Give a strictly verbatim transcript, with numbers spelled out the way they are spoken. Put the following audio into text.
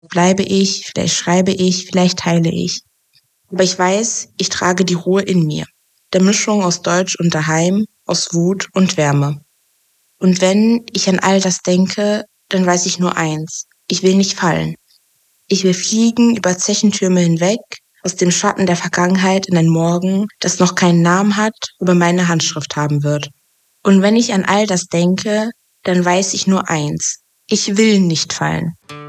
Bleibe ich, vielleicht schreibe ich, vielleicht heile ich. Aber ich weiß, ich trage die Ruhe in mir. Der Mischung aus Deutsch und daheim, aus Wut und Wärme. Und wenn ich an all das denke, dann weiß ich nur eins. Ich will nicht fallen. Ich will fliegen über Zechentürme hinweg, aus dem Schatten der Vergangenheit in ein Morgen, das noch keinen Namen hat, aber meine Handschrift haben wird. Und wenn ich an all das denke, dann weiß ich nur eins. Ich will nicht fallen.